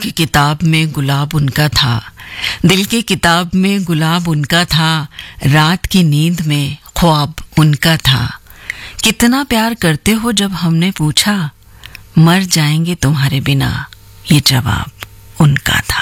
की किताब में गुलाब उनका था, दिल की किताब में गुलाब उनका था, रात की नींद में ख्वाब उनका था। कितना प्यार करते हो जब हमने पूछा, मर जाएंगे तुम्हारे बिना, ये जवाब उनका था।